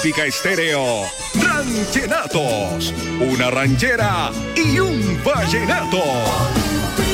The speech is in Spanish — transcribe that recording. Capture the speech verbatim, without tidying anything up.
Olímpica Estéreo, Ranchenatos, una ranchera y un vallenato.